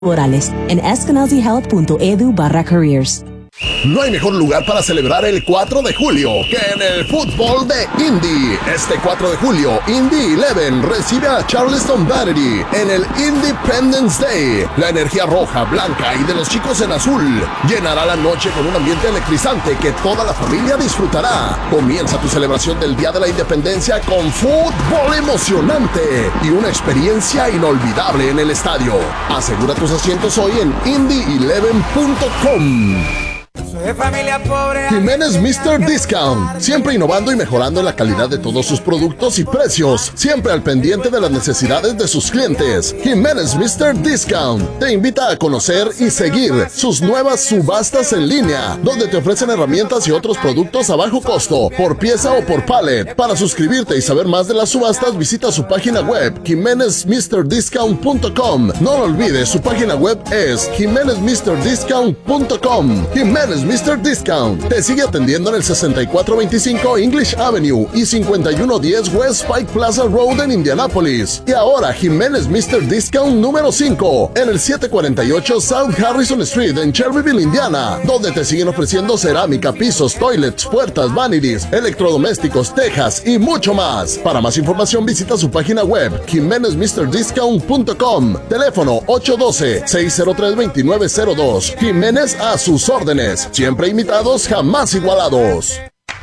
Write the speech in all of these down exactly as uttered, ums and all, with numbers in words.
laborales en eskenazi health punto e d u barra careers. No hay mejor lugar para celebrar el cuatro de julio que en el fútbol de Indy. Este cuatro de julio, Indy once recibe a Charleston Battery en el Independence Day. La energía roja, blanca y de los chicos en azul llenará la noche con un ambiente electrizante que toda la familia disfrutará. Comienza tu celebración del Día de la Independencia con fútbol emocionante y una experiencia inolvidable en el estadio. Asegura tus asientos hoy en indy eleven punto com. Soy familia pobre. Jiménez mister Discount, siempre innovando y mejorando la calidad de todos sus productos y precios, siempre al pendiente de las necesidades de sus clientes. Jiménez mister Discount te invita a conocer y seguir sus nuevas subastas en línea, donde te ofrecen herramientas y otros productos a bajo costo, por pieza o por pallet. Para suscribirte y saber más de las subastas, visita su página web jiménez mister discount punto com. No lo olvides, su página web es jiménez mister discount punto com. Jiménez mister Discount te sigue atendiendo en el sesenta y cuatro veinticinco English Avenue y cincuenta y uno diez West Pike Plaza Road en Indianapolis. Y ahora Jiménez mister Discount número cinco en el setecientos cuarenta y ocho South Harrison Street en Shelbyville, Indiana, donde te siguen ofreciendo cerámica, pisos, toilets, puertas, vanities, electrodomésticos, tejas y mucho más. Para más información visita su página web jiménez mister discount punto com. Teléfono ocho uno dos, seis cero tres, dos nueve cero dos. Jiménez a sus órdenes. Siempre imitados, jamás igualados.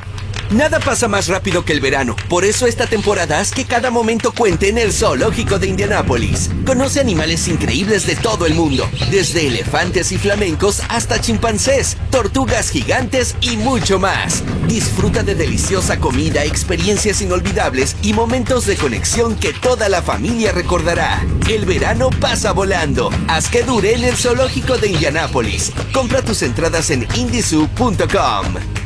Nada pasa más rápido que el verano. Por eso esta temporada haz que cada momento cuente en el Zoológico de Indianápolis. Conoce animales increíbles de todo el mundo, desde elefantes y flamencos hasta chimpancés, tortugas gigantes y mucho más. Disfruta de deliciosa comida, experiencias inolvidables y momentos de conexión que toda la familia recordará. El verano pasa volando. Haz que dure en el Zoológico de Indianápolis. Compra tus entradas en indy zoo punto com.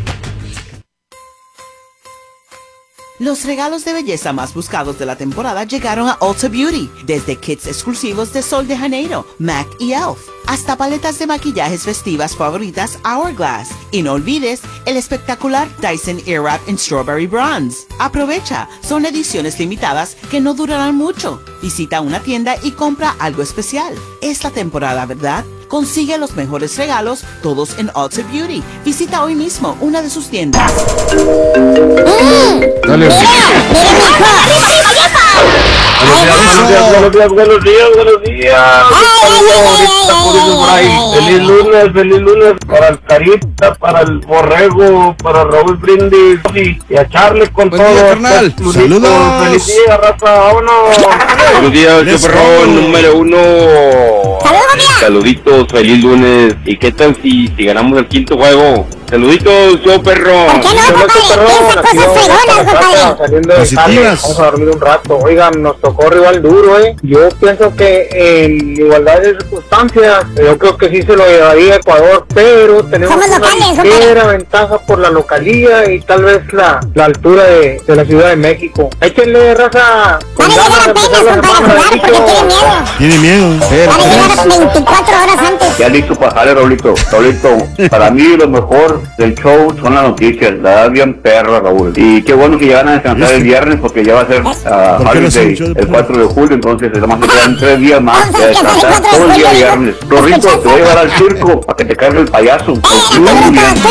Los regalos de belleza más buscados de la temporada llegaron a Ulta Beauty, desde kits exclusivos de Sol de Janeiro, MAC y Elf, hasta paletas de maquillajes festivas favoritas Hourglass. Y no olvides el espectacular Dyson Airwrap en Strawberry Bronze. Aprovecha, son ediciones limitadas que no durarán mucho. Visita una tienda y compra algo especial. Es la temporada, ¿verdad? Consigue los mejores regalos, todos en Ulta Beauty. Visita hoy mismo una de sus tiendas. Dale. Buenos días, buenos días, buenos días. Feliz lunes, feliz lunes para el Carita, para el Borrego, para Raúl Brindis y a Charlie con Buen todo. día, carnal. Saludos. Feliz día, raza, vámonos. Buenos días, yo perro número uno. Saluditos, feliz lunes. ¿Y qué tal si, si ganamos el quinto juego? Saluditos, yo perro. ¿Por qué no, compadre? Piensa cosas fregonas, compadre. Saliendo de Cali, vamos a dormir un rato. Oigan, nos tocó rival duro, ¿eh? Yo pienso que en igualdad de circunstancias, yo creo que sí se lo llevaría Ecuador, pero tenemos Somos una locales, ligera ventaja por la localía y tal vez la, la altura de, de la Ciudad de México. Échenle, raza. Van a llegar apenas, compadre, a jugar porque tienen miedo. Tiene miedo. Van a llegar veinticuatro horas antes. Ya listo para jale, Raulito. Raulito, para mí lo mejor del show son las noticias. La da bien perra, Raúl. Y qué bueno que ya van a descansar el viernes porque ya va a ser uh, Holiday el cuatro de julio. Entonces, además se quedan tres días más de descansar todo el día viernes. Rorrito, te voy a llevar al circo para que te cargue el payaso. Ey,